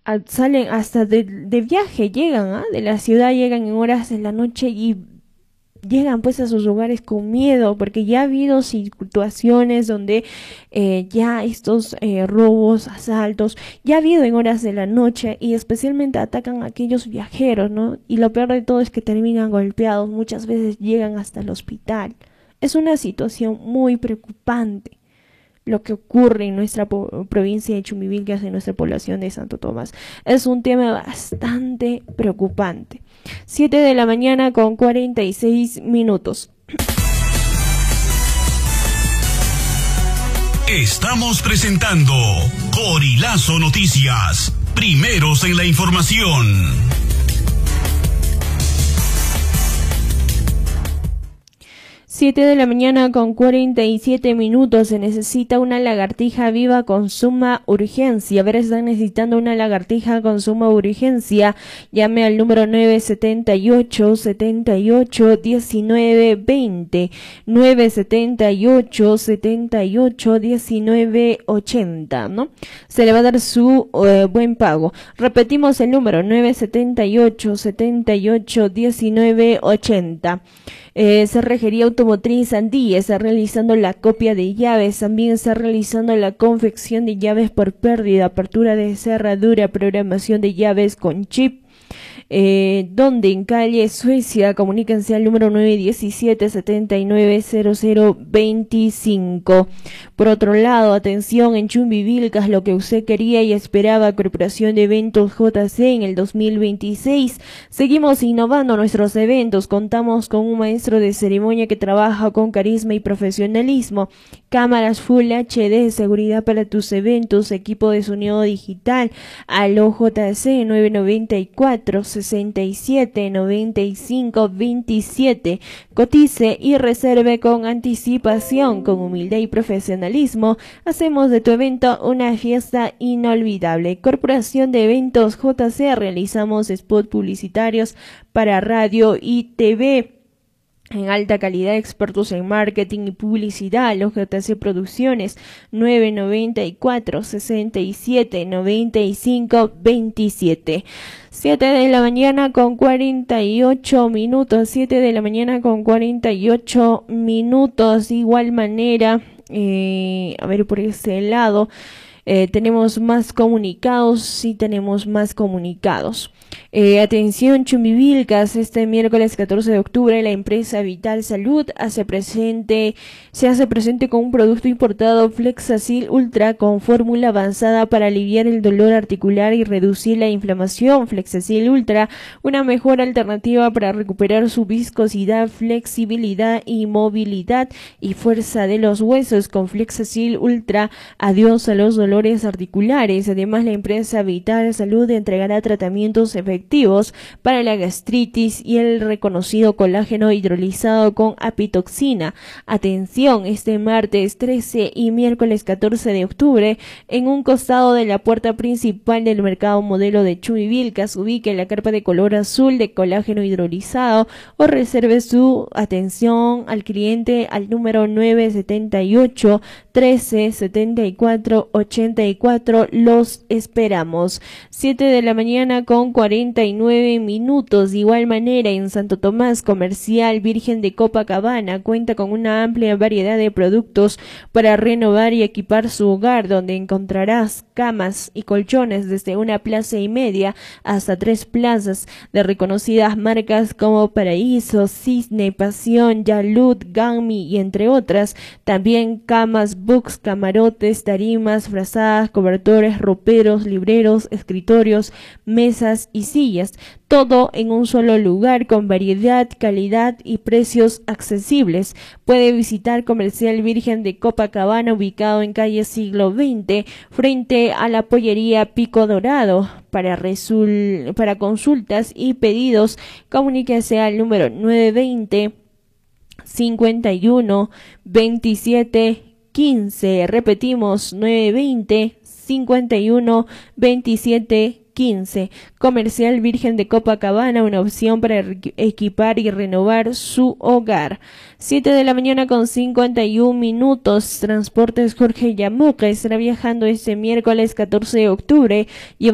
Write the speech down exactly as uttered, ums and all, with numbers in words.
a, salen hasta de, de viaje, llegan, ¿ah? De la ciudad, llegan en horas de la noche y llegan pues a sus hogares con miedo, porque ya ha habido situaciones donde eh, ya estos eh, robos, asaltos, ya ha habido en horas de la noche y especialmente atacan a aquellos viajeros, ¿no? Y lo peor de todo es que terminan golpeados, muchas veces llegan hasta el hospital. Es una situación muy preocupante lo que ocurre en nuestra provincia de Chumbivilcas, en nuestra población de Santo Tomás. Es un tema bastante preocupante. siete de la mañana con cuarenta y seis minutos. Estamos presentando Corilazo Noticias, primeros en la información. siete de la mañana con cuarenta y siete minutos. Se necesita una lagartija viva con suma urgencia. A ver, están necesitando una lagartija con suma urgencia. Llame al número nueve setenta y ocho, setenta y ocho, diecinueve, veinte. nueve setenta y ocho, setenta y ocho, diecinueve, ochenta, ¿no? Se le va a dar su eh, buen pago. Repetimos el número nueve setenta y ocho, setenta y ocho, diecinueve, ochenta. Eh, Cerrajería Automotriz Andía está realizando la copia de llaves, también está realizando la confección de llaves por pérdida, apertura de cerradura, programación de llaves con chip. Eh, donde en calle Suecia, comuníquense al número nueve diecisiete, setenta y nueve, cero cero veinticinco. Por otro lado, atención, en Chumbivilcas, lo que usted quería y esperaba, Corporación de Eventos J C en el dos mil veintiséis. Seguimos innovando nuestros eventos, contamos con un maestro de ceremonia que trabaja con carisma y profesionalismo, cámaras Full H D, seguridad para tus eventos, equipo de sonido digital, Aló J C nueve noventa y cuatro, sesenta y siete, noventa y cinco, veintisiete. Cotice y reserve con anticipación, con humildad y profesionalismo. Hacemos de tu evento una fiesta inolvidable. Corporación de Eventos J C, realizamos spots publicitarios para radio y T V. En alta calidad, expertos en marketing y publicidad, los J C Producciones, nueve noventa y cuatro, sesenta y siete, noventa y cinco, veintisiete. siete de la mañana con cuarenta y ocho minutos, siete de la mañana con cuarenta y ocho minutos. De igual manera, eh, a ver por ese lado, eh, tenemos más comunicados, sí tenemos más comunicados. Eh, atención Chumbivilcas, este miércoles catorce de octubre la empresa Vital Salud hace presente, se hace presente con un producto importado Flexacil Ultra con fórmula avanzada para aliviar el dolor articular y reducir la inflamación. Flexacil Ultra, una mejor alternativa para recuperar su viscosidad, flexibilidad y movilidad y fuerza de los huesos. Con Flexacil Ultra, adiós a los dolores articulares. Además, la empresa Vital Salud entregará tratamientos efectivos para la gastritis y el reconocido colágeno hidrolizado con apitoxina. Atención, este martes trece y miércoles catorce de octubre, en un costado de la puerta principal del mercado modelo de Chumbivilcas, ubique la carpa de color azul de colágeno hidrolizado o reserve su atención al cliente al número nueve setenta y ocho, trece, setenta y cuatro, ochenta y cuatro. Los esperamos. siete de la mañana con cuarenta y nueve minutos. De igual manera, en Santo Tomás Comercial Virgen de Copacabana cuenta con una amplia variedad de productos para renovar y equipar su hogar, donde encontrarás camas y colchones desde una plaza y media hasta tres plazas de reconocidas marcas como Paraíso, Cisne, Pasión, Yalud, Ganmi y entre otras. También camas, books, camarotes, tarimas, frazadas, cobertores, roperos, libreros, escritorios, mesas y sillas, todo en un solo lugar con variedad, calidad y precios accesibles. Puede visitar Comercial Virgen de Copacabana, ubicado en calle Siglo veinte, frente a la pollería Pico Dorado. Para, resul para consultas y pedidos, comuníquese al número nueve veinte, cincuenta y uno, veintisiete, quince. Repetimos, nueve veinte, cincuenta y uno, veintisiete, quince. Comercial Virgen de Copacabana, una opción para equipar y renovar su hogar. siete de la mañana con cincuenta y un minutos. Transportes Jorge Yamuca estará viajando este miércoles catorce de octubre.